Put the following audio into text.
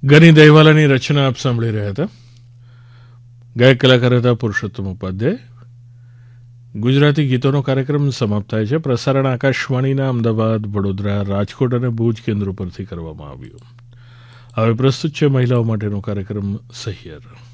ગની દહીવાલાની રચના આપ સાંભળી રહ્યા હતા. ગાયક કલાકાર હતા પુરુષોત્તમ ઉપાધ્યાય. ગુજરાતી ગીતોનો કાર્યક્રમ સમાપ્ત થાય છે. પ્રસારણ આકાશવાણીના અમદાવાદ, વડોદરા, રાજકોટ અને ભુજ કેન્દ્રો પરથી કરવામાં આવ્યું. હવે પ્રસ્તુત છે મહિલાઓ માટેનો કાર્યક્રમ સહિયર.